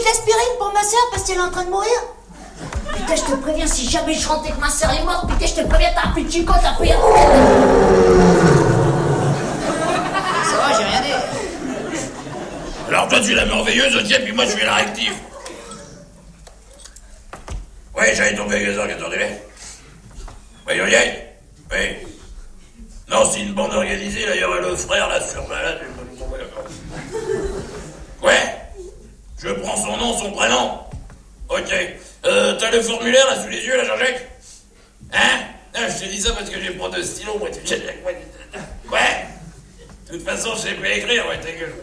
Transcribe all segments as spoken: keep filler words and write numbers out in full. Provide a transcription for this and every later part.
l'aspirine pour ma soeur parce qu'elle est en train de mourir. Putain, je te préviens, si jamais je rentre et que ma soeur est morte, putain, je te préviens, t'as plus de chico, t'as plus... Ça va, j'ai rien dit. Alors toi, tu es la merveilleuse, ok, puis moi, je suis la réactive. Oui, j'allais tomber avec les orgues, attendez-les. Oui, Yoriel. Oui. Non, c'est une bande organisée, là, il y aurait le frère, la sœur, là, ouais. Je prends son nom, son prénom. Ok. Euh, t'as le formulaire, là, sous les yeux, là, Jean-Jacques? Hein? Non, je te dis ça parce que j'ai pas de stylo, moi, tu... Ouais. De toute façon, je sais pas écrire, ouais, ta gueule.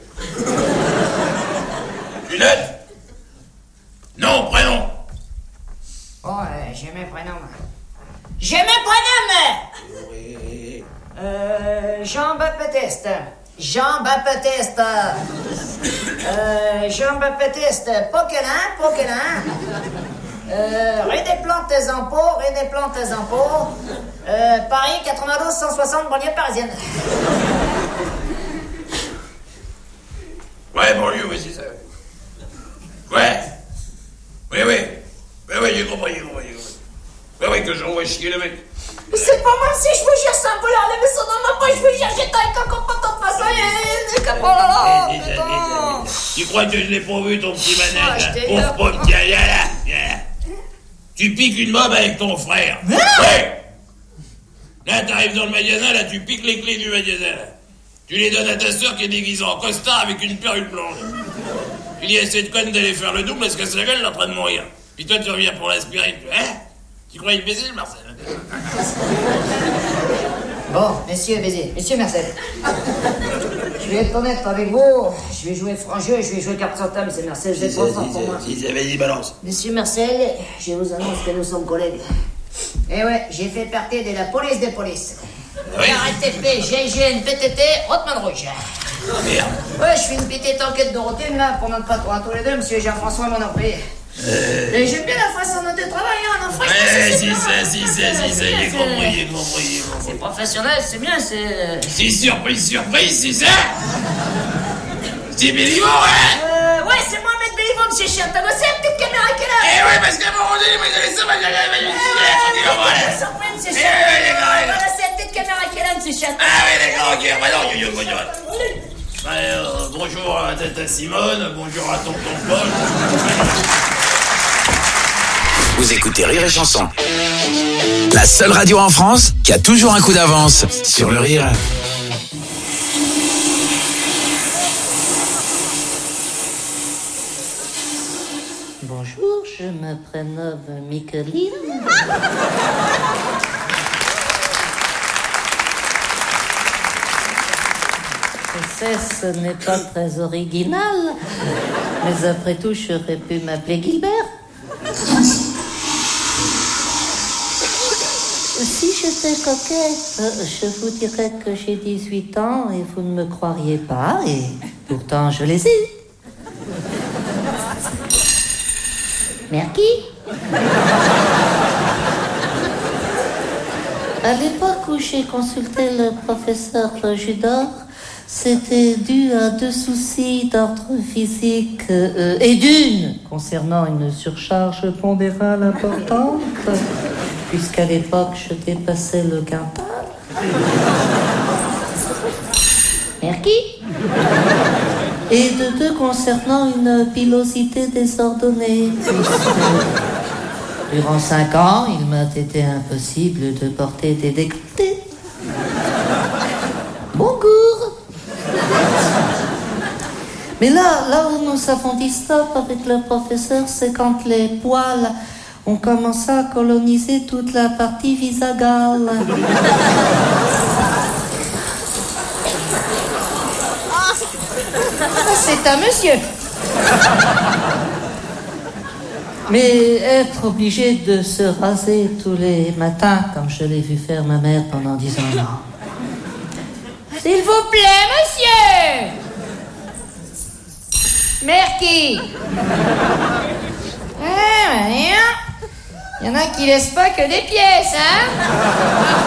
Tu notes? Non, prénom. Oh, euh, j'ai mes prénoms. J'ai mes prénoms. Oui. Euh, Jean-Baptiste. Jean-Baptiste. Euh, Jean-Baptiste. Poquelin, Poquelin. Euh, rue des Plantes en Pau, rue des Plantes en Pau. Euh, Paris, quatre-vingt-douze cent soixante, banlieue parisienne. Ouais, banlieue, oui, c'est ça. Ouais. Oui, oui. Oui, oui, j'ai compris, j'ai compris, j'ai compris. Oui, oui, que j'envoie chier le mec. C'est pas moi, si je vous jure, c'est un peu là, mais ça dans ma poche, je vous jure, j'étais avec un copain de toute façon, et c'est comme oh là là, putain. Tu crois que je l'ai pas vu, ton petit manège, Ah, là? je t'ai Pauvre vu. pomme, tiens, viens là, viens là. Tu piques une mob avec ton frère. Ouais. Là, t'arrives dans le magasin, là, tu piques les clés du magasin, là. Tu les donnes à ta sœur qui est déguisée en costard avec une perruque blonde. Tu dis à cette conne d'aller faire le double parce que sa gueule est en train de mourir. Puis toi, tu reviens pour l'aspirine. Hein? Tu croyais baiser, Marcel? Bon, messieurs, baiser, monsieur Marcel. Je vais être honnête avec vous, je vais jouer franc jeu, je vais jouer carte sur table, c'est Marcel, vous êtes trop fort pour moi. Si, si, vas-y, balance. Monsieur Marcel, je vous annonce que nous sommes collègues. Eh ouais, j'ai fait partie de la police des polices. Oui. R T P, G I G N, P T T, Rottman Rouge. Merde. Ouais, je fais une petite enquête de routine là pour notre patron à tous les deux, monsieur Jean-François, mon employé. Euh... Et j'aime bien la façon dont tu travailles, hein, non, franchement, Ouais, c'est si, ça, si, ça, si, ça, j'ai compris, j'ai compris, j'ai C'est compris. professionnel, c'est bien, c'est... C'est surprise, surprise, c'est ça? C'est Béliveau, hein? Euh, ouais, c'est Mohamed Béliveau, monsieur Chien. T'as bossé la petite caméra qui est là? Eh ouais, parce qu'à un moment donné, moi, j'avais ça, moi, j'avais ça, Ouais, voilà. surprise, monsieur Eh Chien. ouais, d'accord, ouais. Voilà, c'est la petite caméra qui est là, monsieur Chien. Ah oui, d'accord, ok, bah non, yo, yo, yo, yo. Bah, euh, bonjour à tata Simone, bonjour à tonton Paul. Vous écoutez Rire et Chanson. La seule radio en France qui a toujours un coup d'avance sur le rire. Bonjour, je me prénomme Micheline. Je sais, ce n'est pas très original, mais après tout, j'aurais pu m'appeler Gilbert. Si j'étais coquette, je vous dirais que j'ai dix-huit ans et vous ne me croiriez pas, et pourtant je les ai. Merci. À l'époque où j'ai consulté le professeur Judor, c'était dû à deux soucis d'ordre physique euh, et d'une concernant une surcharge pondérale importante, puisqu'à l'époque je dépassais le quintal. Merci. Et de deux concernant une pilosité désordonnée, puisque durant cinq ans, il m'a été impossible de porter des décolletés. Bonjour. Mais là, là où nous avons dit stop avec le professeur, c'est quand les poils ont commencé à coloniser toute la partie visagale. C'est un monsieur. Mais être obligé de se raser tous les matins, comme je l'ai vu faire ma mère pendant dix ans, non. S'il vous plaît, monsieur. Merci. Ah, rien. Il y en a qui laissent pas que des pièces, hein.